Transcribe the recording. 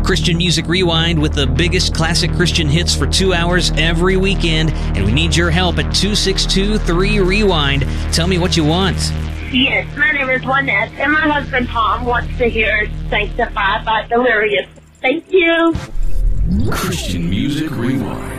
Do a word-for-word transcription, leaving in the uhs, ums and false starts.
Christian Music Rewind with the biggest classic Christian hits for two hours every weekend, and we need your help at two six two three rewind. Tell me what you want. Yes, my name is Juanette, and my husband Tom wants to hear Sanctified by Delirious. Thank you. Christian Music Rewind.